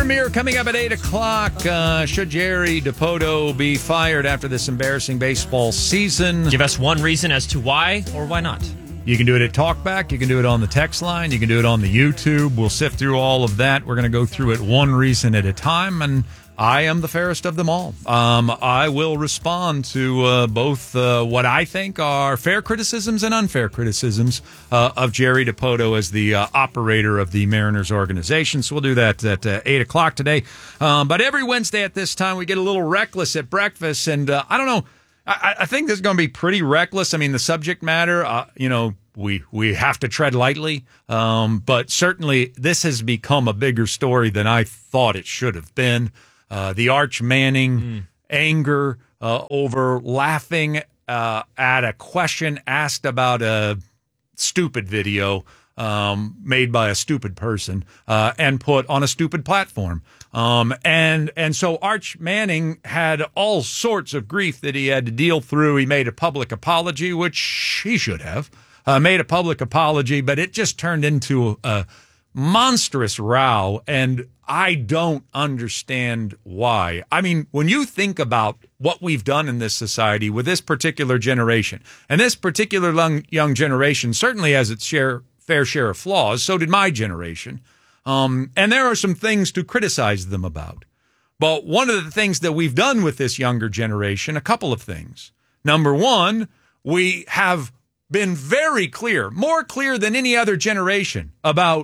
premiere coming up at 8 o'clock. Should Jerry Dipoto be fired after this embarrassing baseball season? Give us one reason as to why or why not. You can do it at Talkback. You can do it on the text line. You can do it on the YouTube. We'll sift through all of that. We're going to go through it one reason at a time, and I am the fairest of them all. I will respond to both what I think are fair criticisms and unfair criticisms of Jerry Dipoto as the operator of the Mariners organization. So we'll do that at 8 o'clock today. But every Wednesday at this time, we get a little reckless at breakfast. And I don't know. I think this is going to be pretty reckless. I mean, the subject matter, we have to tread lightly. But certainly this has become a bigger story than I thought it should have been. The Arch Manning anger over laughing at a question asked about a stupid video made by a stupid person and put on a stupid platform. And so Arch Manning had all sorts of grief that he had to deal through. He made a public apology, which he should have made a public apology, but it just turned into a monstrous row, and I don't understand why. I mean, when you think about what we've done in this society with this particular generation, and this particular young generation certainly has its fair share of flaws, so did my generation, and there are some things to criticize them about. But one of the things that we've done with this younger generation, a couple of things. Number one, we have been very clear, more clear than any other generation, about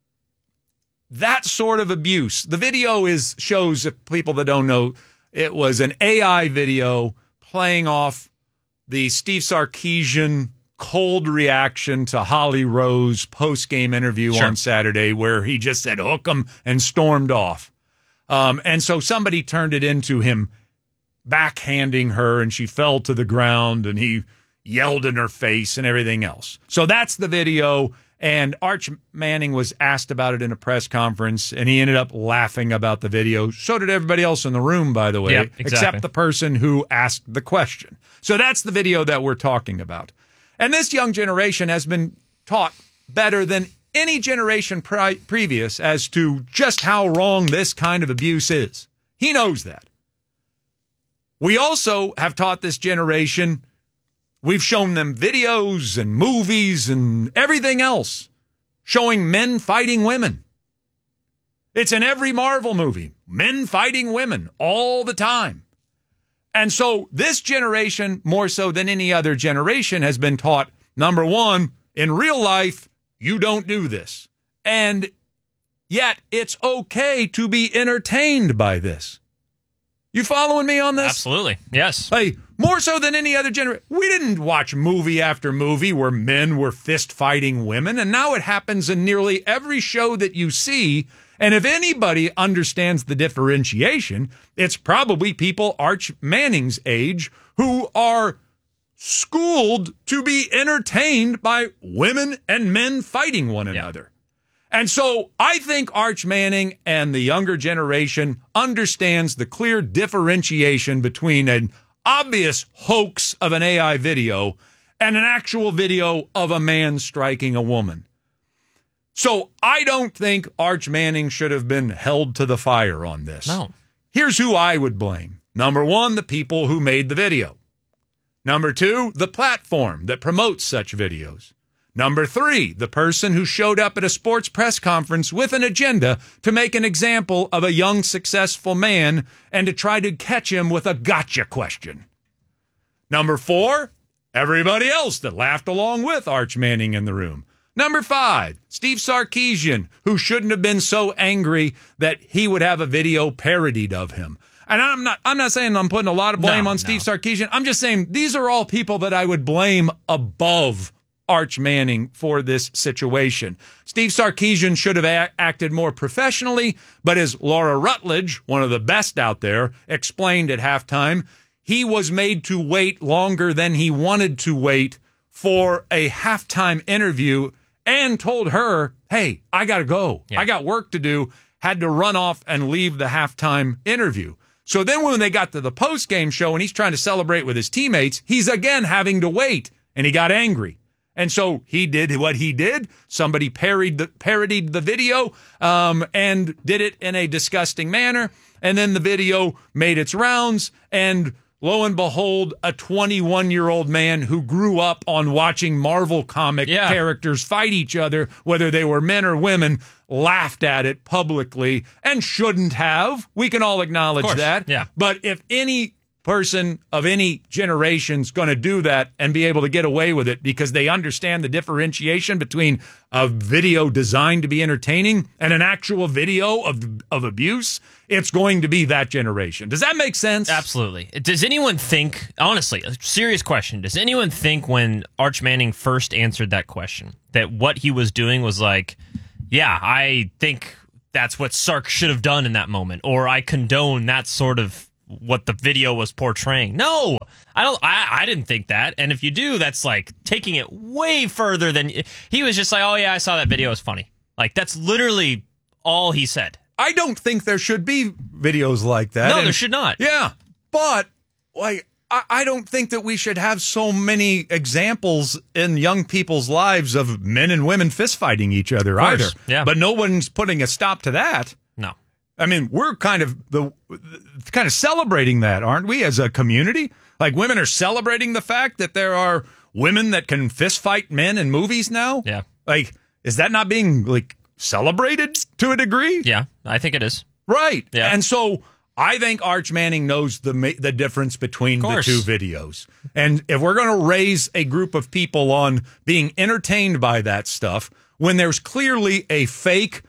that sort of abuse. The video shows, if people that don't know, it was an AI video playing off the Steve Sarkisian cold reaction to Holly Rowe's post-game interview on Saturday, where he just said, hook 'em, and stormed off. And so somebody turned it into him backhanding her, and she fell to the ground, and he yelled in her face and everything else. So that's the video. And Arch Manning was asked about it in a press conference, and he ended up laughing about the video. So did everybody else in the room, by the way, except the person who asked the question. So that's the video that we're talking about. And this young generation has been taught better than any generation previous as to just how wrong this kind of abuse is. He knows that. We also have taught this generation. We've shown them videos and movies and everything else showing men fighting women. It's in every Marvel movie, men fighting women all the time. And so this generation, more so than any other generation, has been taught, number one, in real life, you don't do this. And yet it's okay to be entertained by this. You following me on this? Absolutely. Yes. Hey, more so than any other generation. We didn't watch movie after movie where men were fist fighting women, and now it happens in nearly every show that you see. And if anybody understands the differentiation, it's probably people Arch Manning's age who are schooled to be entertained by women and men fighting one another. And so I think Arch Manning and the younger generation understands the clear differentiation between an obvious hoax of an AI video and an actual video of a man striking a woman. So I don't think Arch Manning should have been held to the fire on this. No. Here's who I would blame. Number one, the people who made the video. Number two, the platform that promotes such videos. Number three, the person who showed up at a sports press conference with an agenda to make an example of a young, successful man and to try to catch him with a gotcha question. Number four, everybody else that laughed along with Arch Manning in the room. Number five, Steve Sarkisian, who shouldn't have been so angry that he would have a video parodied of him. And I'm not saying I'm putting a lot of blame on Steve Sarkisian. I'm just saying these are all people that I would blame above Arch Manning for this situation. Steve Sarkisian should have acted more professionally, but as Laura Rutledge, one of the best out there, explained at halftime, he was made to wait longer than he wanted to wait for a halftime interview and told her, hey, I got to go. I got work to do. Had to run off and leave the halftime interview. So then when they got to the post-game show and he's trying to celebrate with his teammates, he's again having to wait, and he got angry. And so he did what he did. Somebody parodied the video and did it in a disgusting manner. And then the video made its rounds, and lo and behold, a 21-year-old man who grew up on watching Marvel comic characters fight each other, whether they were men or women, laughed at it publicly and shouldn't have. We can all acknowledge that. Yeah. But if any person of any generation's going to do that and be able to get away with it because they understand the differentiation between a video designed to be entertaining and an actual video of abuse, it's going to be that generation. Does that make sense? Absolutely. Does anyone think, honestly, a serious question, does anyone think when Arch Manning first answered that question that what he was doing was like, yeah, I think that's what Sark should have done in that moment, or I condone that sort of what the video was portraying? No, I don't. I didn't think that. And if you do, that's like taking it way further than he was just like, oh yeah, I saw that video. It was funny. Like that's literally all he said. I don't think there should be videos like that. No, there should not. Yeah, but like I don't think that we should have so many examples in young people's lives of men and women fistfighting each other either. Yeah. But no one's putting a stop to that. No. I mean, we're kind of celebrating that, aren't we, as a community? Like, women are celebrating the fact that there are women that can fist fight men in movies now. Yeah. Like, is that not being like celebrated to a degree? Yeah, I think it is. Right. Yeah. And so I think Arch Manning knows the difference between the two videos. And if we're going to raise a group of people on being entertained by that stuff, when there's clearly a fake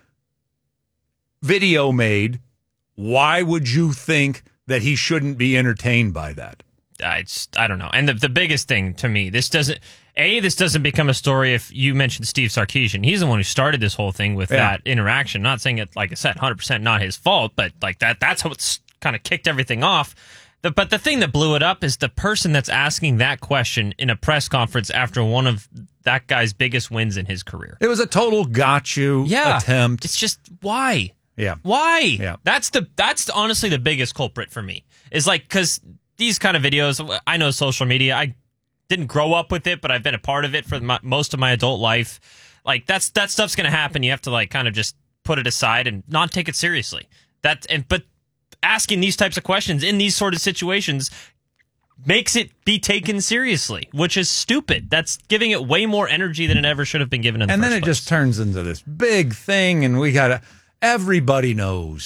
video made, why would you think that he shouldn't be entertained by that? I don't know. And the biggest thing to me, this doesn't become a story if you mentioned Steve Sarkisian. He's the one who started this whole thing with that interaction. Not saying it, like I said, 100% not his fault, but like that's how it's kind of kicked everything off. But the thing that blew it up is the person that's asking that question in a press conference after one of that guy's biggest wins in his career. It was a total got you attempt. It's just, why? Yeah. Why? Yeah. That's honestly the biggest culprit for me. Is like, because these kind of videos, I know social media, I didn't grow up with it, but I've been a part of it for most of my adult life. Like, that stuff's going to happen. You have to like kind of just put it aside and not take it seriously. But asking these types of questions in these sort of situations makes it be taken seriously, which is stupid. That's giving it way more energy than it ever should have been given in the first place. And then it just turns into this big thing, and we gotta. Everybody knows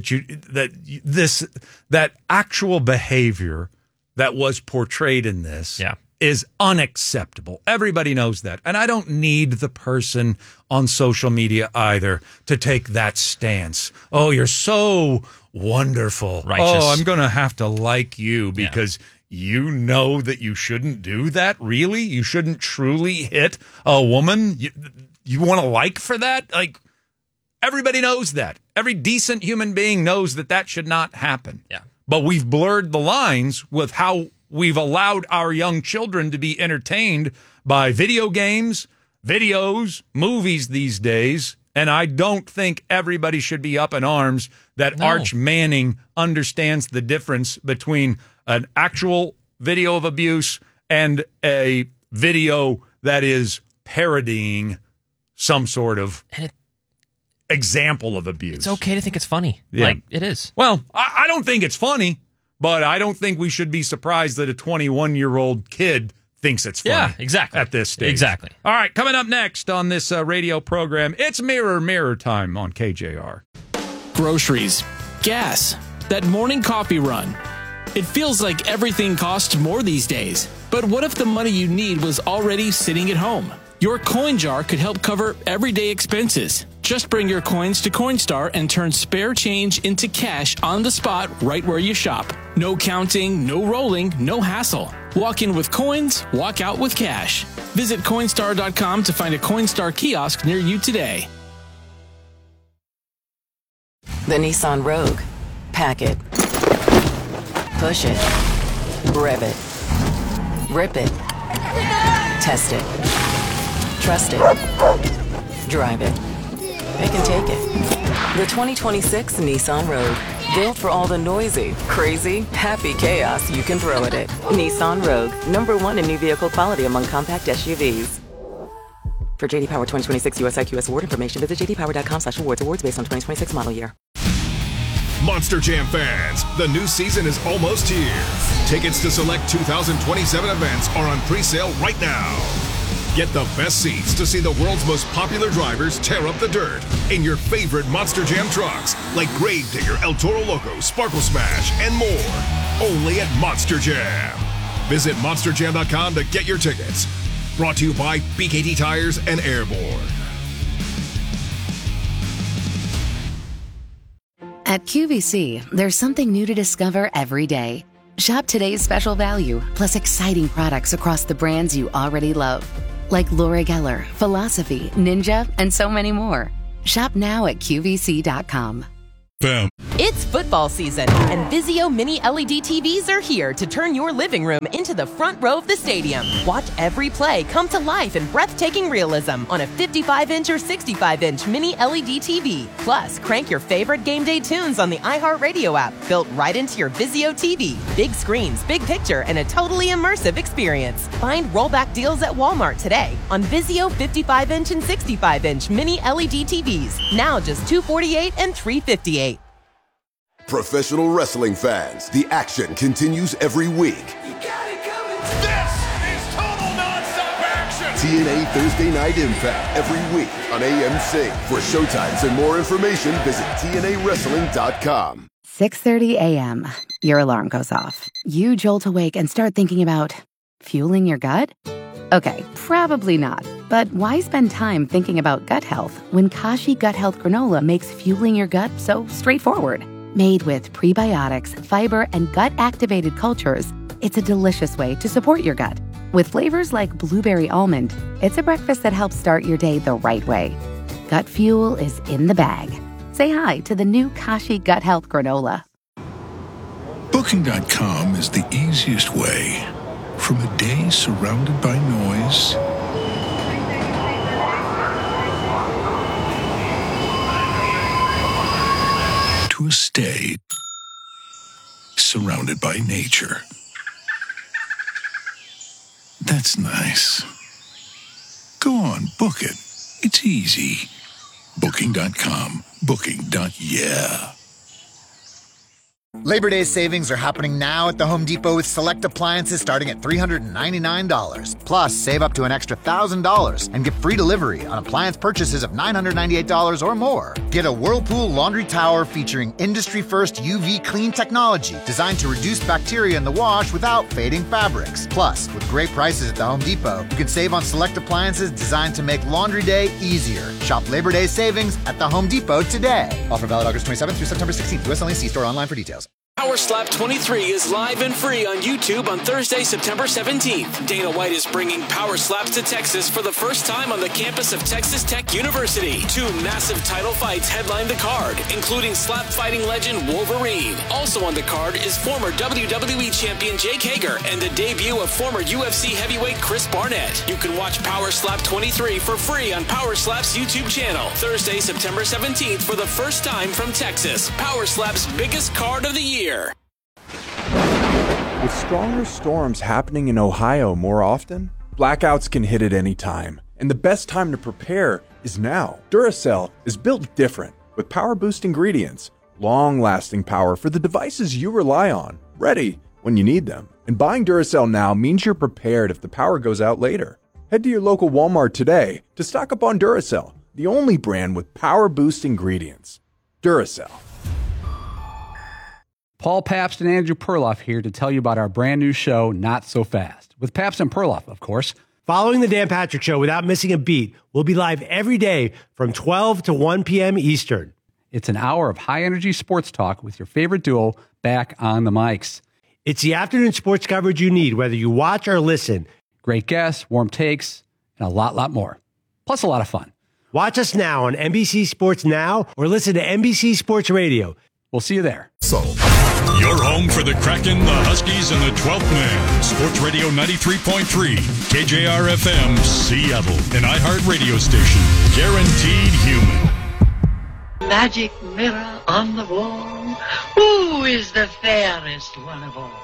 that actual behavior that was portrayed in this is unacceptable. Everybody knows that. And I don't need the person on social media either to take that stance. Oh, you're so wonderful. Righteous. Oh, I'm going to have to like you because you know that you shouldn't do that? Really? You shouldn't truly hit a woman? You want to like for that? Like, everybody knows that. Every decent human being knows that should not happen. Yeah. But we've blurred the lines with how we've allowed our young children to be entertained by video games, videos, movies these days. And I don't think everybody should be up in arms that Arch Manning understands the difference between an actual video of abuse and a video that is parodying some sort of example of abuse. It's okay to think it's funny. Yeah. Like, it is. Well, I don't think it's funny, but I don't think we should be surprised that a 21-year-old kid thinks it's funny. Yeah, exactly. At this stage. Exactly. All right, coming up next on this radio program, it's Mirror time on KJR. Groceries, gas, that morning coffee run. It feels like everything costs more these days. But what if the money you need was already sitting at home? Your coin jar could help cover everyday expenses. Just bring your coins to Coinstar and turn spare change into cash on the spot right where you shop. No counting, no rolling, no hassle. Walk in with coins, walk out with cash. Visit Coinstar.com to find a Coinstar kiosk near you today. The Nissan Rogue. Pack it. Push it. Rev it. Rip it. Test it. Trust it. Drive it. They can take it. The 2026 Nissan Rogue. Built for all the noisy, crazy, happy chaos you can throw at it. Nissan Rogue. #1 in new vehicle quality among compact SUVs. For JD Power 2026 US IQS award information, visit jdpower.com/awards. Awards based on 2026 model year. Monster Jam fans, the new season is almost here. Tickets to select 2027 events are on pre-sale right now. Get the best seats to see the world's most popular drivers tear up the dirt in your favorite Monster Jam trucks like Gravedigger, El Toro Loco, Sparkle Smash, and more. Only at Monster Jam. Visit monsterjam.com to get your tickets. Brought to you by BKT Tires and Airborne. At QVC, there's something new to discover every day. Shop today's special value, plus exciting products across the brands you already love. Like Laura Geller, Philosophy, Ninja, and so many more. Shop now at QVC.com. Boom. It's football season, and Vizio Mini LED TVs are here to turn your living room into the front row of the stadium. Watch every play come to life in breathtaking realism on a 55-inch or 65-inch Mini LED TV. Plus, crank your favorite game day tunes on the iHeartRadio app, built right into your Vizio TV. Big screens, big picture, and a totally immersive experience. Find rollback deals at Walmart today on Vizio 55-inch and 65-inch Mini LED TVs. Now just $248 and $358. Professional wrestling fans, the action continues every week. You got it coming. This is total nonstop action. TNA Thursday Night Impact every week on AMC. For showtimes and more information, visit TNAWrestling.com. 6:30 a.m. Your alarm goes off. You jolt awake and start thinking about fueling your gut? Okay, probably not. But why spend time thinking about gut health when Kashi Gut Health Granola makes fueling your gut so straightforward? Made with prebiotics, fiber, and gut-activated cultures, it's a delicious way to support your gut. With flavors like blueberry almond, it's a breakfast that helps start your day the right way. Gut fuel is in the bag. Say hi to the new Kashi Gut Health Granola. Booking.com is the easiest way. From a day surrounded by noise to a stay surrounded by nature. That's nice. Go on, book it. It's easy. Booking.com. Booking.yeah. Labor Day savings are happening now at the Home Depot with select appliances starting at $399. Plus, save up to an extra $1,000 and get free delivery on appliance purchases of $998 or more. Get a Whirlpool laundry tower featuring industry-first UV clean technology designed to reduce bacteria in the wash without fading fabrics. Plus, with great prices at the Home Depot, you can save on select appliances designed to make laundry day easier. Shop Labor Day savings at the Home Depot today. Offer valid August 27th through September 16th. US only. See store online for details. Power Slap 23 is live and free on YouTube on Thursday, September 17th. Dana White is bringing Power Slaps to Texas for the first time on the campus of Texas Tech University. 2 massive title fights headline the card, including slap fighting legend Wolverine. Also on the card is former WWE champion Jake Hager and the debut of former UFC heavyweight Chris Barnett. You can watch Power Slap 23 for free on Power Slap's YouTube channel. Thursday, September 17th for the first time from Texas. Power Slap's biggest card of the year. With stronger storms happening in Ohio more often, blackouts can hit at any time, and the best time to prepare is now. Duracell is built different, with power-boost ingredients, long-lasting power for the devices you rely on, ready when you need them. And buying Duracell now means you're prepared if the power goes out later. Head to your local Walmart today to stock up on Duracell, the only brand with power-boost ingredients. Duracell. Paul Pabst and Andrew Perloff here to tell you about our brand new show, Not So Fast, with Pabst and Perloff, of course. Following the Dan Patrick Show without missing a beat, we'll be live every day from 12 to 1 p.m. Eastern. It's an hour of high-energy sports talk with your favorite duo back on the mics. It's the afternoon sports coverage you need, whether you watch or listen. Great guests, warm takes, and a lot more. Plus a lot of fun. Watch us now on NBC Sports Now or listen to NBC Sports Radio. We'll see you there. Your home for the Kraken, the Huskies, and the 12th Man. Sports Radio 93.3, KJR-FM, Seattle. An iHeart radio station. Guaranteed human. Magic mirror on the wall. Who is the fairest one of all?